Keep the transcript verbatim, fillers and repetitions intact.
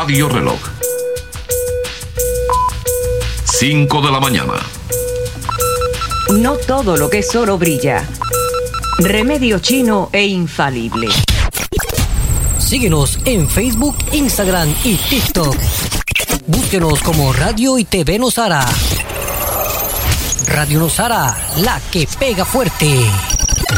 Radio Reloj. cinco de la mañana. No todo lo que es oro brilla. Remedio chino e infalible. Síguenos en Facebook, Instagram y TikTok. Búsquenos como Radio y T V Nosara. Radio Nosara, la que pega fuerte.